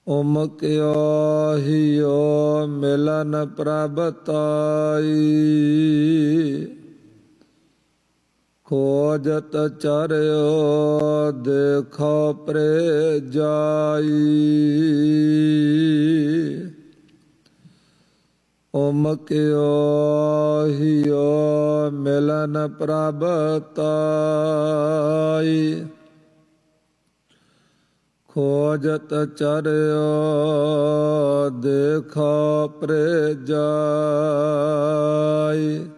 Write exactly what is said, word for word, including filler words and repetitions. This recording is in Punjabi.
ਉਮਕਿਓ ਹਿਓ ਮਿਲਨ ਪ੍ਰਭ ਤਾਈ। ਖੋਜਤ ਚਰਿਓ ਦੇਖੋ ਪ੍ਰੇ ਜਾਈ। ਉਮਕਿਓ ਹਿਓ ਮਿਲਨ ਪ੍ਰਭ ਤਾਈ। ਖੋਜਤ ਚਰਿਓ ਦੇਖੋ ਪ੍ਰੇ ਜਾਈ।